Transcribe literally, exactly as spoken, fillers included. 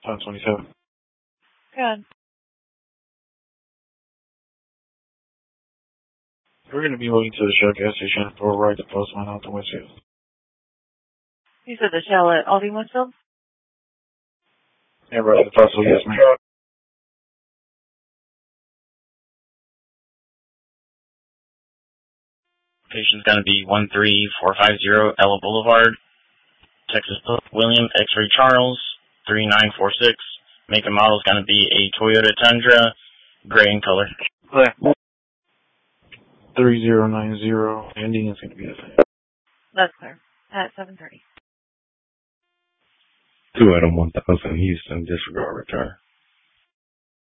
ten twenty-seven. Good. We're going to be moving to the Shell gas station for a ride to Postman out to Westfield. You said the Shell at Aldi Westfield? Yeah, right. The Fossil, yes, ma'am. Patient's going to be one three four five zero Ella Boulevard, Texas William, X-Ray Charles, three nine four six. Make and model is going to be a Toyota Tundra, gray in color. Clear. three zero nine zero, ending is going to be the same. That's clear. At seven thirty. Two item one thousand Houston, disregard return.